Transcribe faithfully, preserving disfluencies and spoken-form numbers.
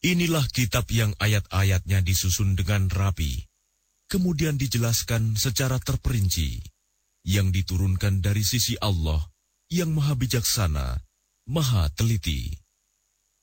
Inilah kitab yang ayat-ayatnya disusun dengan rapi, kemudian dijelaskan secara terperinci, yang diturunkan dari sisi Allah yang Maha Bijaksana, Maha Teliti.